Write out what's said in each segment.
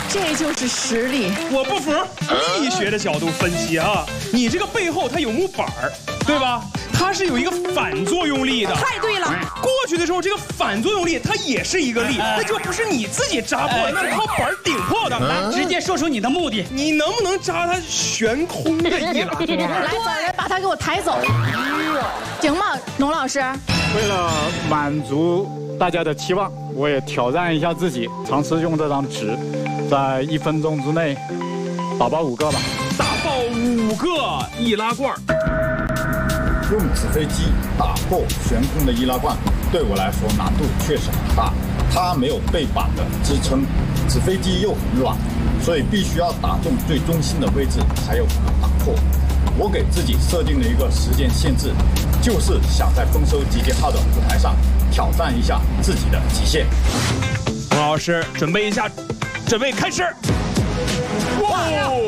这就是实力。 我不服，力学的角度分析啊，你这个背后它有木板儿，对吧？它是有一个反作用力的。 太对了， 过去的时候，这个反作用力它也是一个力，那就不是你自己扎破的，那是靠板儿顶破的。 来，直接说出你的目的。 你能不能扎它悬空的易拉罐？ 来，找人把他给我抬走，行吗，农老师？ 为了满足大家的期望，我也挑战一下自己，尝试用这张纸，在1分钟之内打爆5个吧。 打爆5个易拉罐。 用纸飞机打破悬空的易拉罐，对我来说难度确实很大。它没有背板的支撑，纸飞机又很软，所以必须要打中最中心的位置才有可能打破。我给自己设定了一个时间限制，就是想在丰收集结号的舞台上挑战一下自己的极限。 王老师，准备一下，准备开始。哇！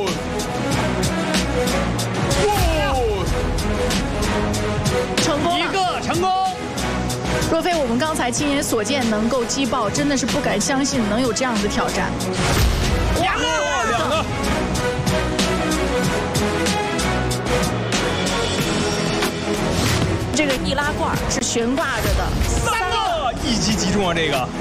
成功了， 1个成功。 若非我们刚才亲眼所见能够击爆，真的是不敢相信能有这样的挑战。 2个。 这个易拉罐是悬挂着的， 3个，一击即中啊！这个。